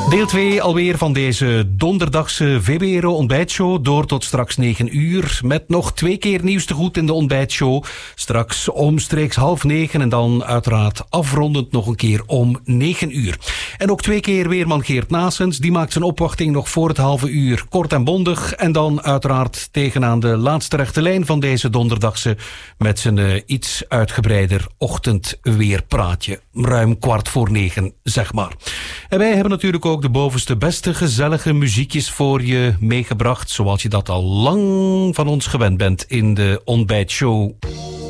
Deel 2 alweer van deze donderdagse VBRO ontbijtshow. Door tot straks 9 uur. Met nog 2 keer nieuws te goed in de ontbijtshow. Straks omstreeks 8:30 en dan uiteraard afrondend nog een keer om 9 uur. En ook 2 keer weerman Geert Naessens. Die maakt zijn opwachting nog voor het halve uur. Kort en bondig. En dan uiteraard tegenaan de laatste rechte lijn van deze donderdagse. Met zijn iets uitgebreider ochtendweerpraatje. Ruim 8:15, zeg maar. En wij hebben natuurlijk ook de bovenste beste gezellige muziekjes voor je meegebracht, zoals je dat al lang van ons gewend bent in de ontbijtshow.